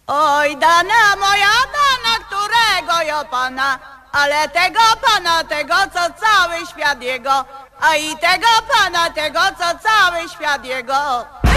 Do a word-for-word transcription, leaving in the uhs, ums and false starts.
Oj, dana moja, dana, którego ja pana, ale tego pana, tego, co cały świat jego, a i tego pana, tego, co cały świat jego.